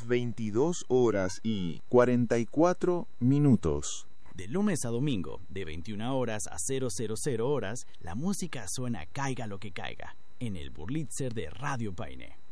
22 horas y 44 minutos. De lunes a domingo, de 21 horas a 000 horas, la música suena caiga lo que caiga, en el Burlitzer de Radio Paine.